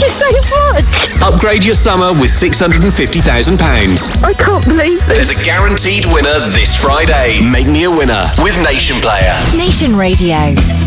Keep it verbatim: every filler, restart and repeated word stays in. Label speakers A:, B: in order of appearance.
A: you so much.
B: Upgrade your summer with six hundred fifty thousand pounds.
A: I can't believe this.
B: There's a guaranteed winner this Friday. Make me a winner with Nation Player.
C: Nation Radio.